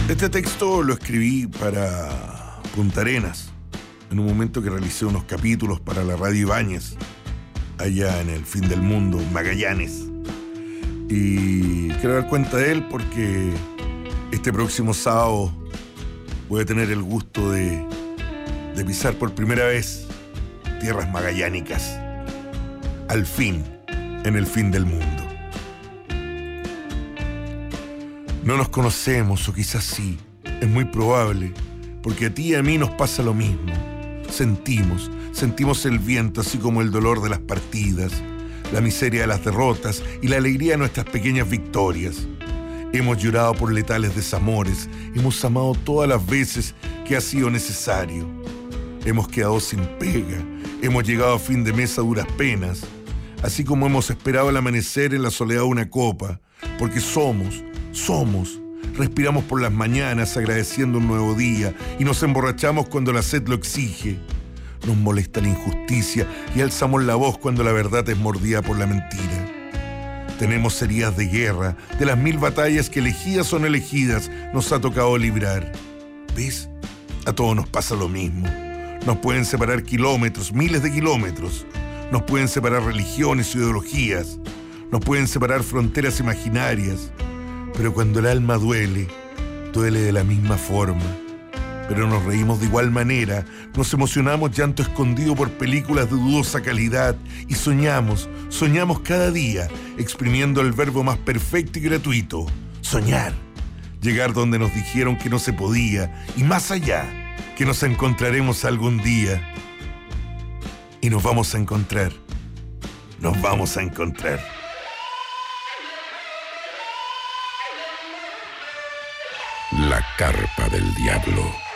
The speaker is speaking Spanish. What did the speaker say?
Este texto lo escribí para Punta Arenas, en un momento que realicé unos capítulos para la Radio Ibáñez, allá en el fin del mundo, Magallanes. Y quiero dar cuenta de él porque este próximo sábado voy a tener el gusto de pisar por primera vez tierras magallánicas, al fin, en el fin del mundo. No nos conocemos, o quizás sí, es muy probable, porque a ti y a mí nos pasa lo mismo. Sentimos el viento, así como el dolor de las partidas, la miseria de las derrotas y la alegría de nuestras pequeñas victorias. Hemos llorado por letales desamores, hemos amado todas las veces que ha sido necesario. Hemos quedado sin pega, hemos llegado a fin de mes a duras penas, así como hemos esperado el amanecer en la soledad de una copa, porque somos, respiramos por las mañanas agradeciendo un nuevo día y nos emborrachamos cuando la sed lo exige. Nos molesta la injusticia y alzamos la voz cuando la verdad es mordida por la mentira. Tenemos heridas de guerra, de las 1000 batallas que elegidas o no elegidas nos ha tocado librar. ¿Ves? A todos nos pasa lo mismo. Nos pueden separar kilómetros, miles de kilómetros. Nos pueden separar religiones, ideologías. Nos pueden separar fronteras imaginarias. Pero cuando el alma duele de la misma forma. Pero nos reímos de igual manera, nos emocionamos llanto escondido por películas de dudosa calidad y soñamos cada día, exprimiendo el verbo más perfecto y gratuito, soñar. Llegar donde nos dijeron que no se podía y más allá, que nos encontraremos algún día. Y nos vamos a encontrar. La carpa del diablo.